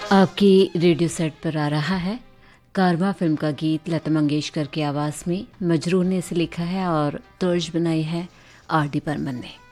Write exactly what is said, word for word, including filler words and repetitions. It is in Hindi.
आपकी रेडियो सेट पर आ रहा है कारवां फिल्म का गीत लता मंगेशकर की आवाज़ में। मजरूर ने इसे लिखा है और तर्ज बनाई है आर डी बर्मन ने।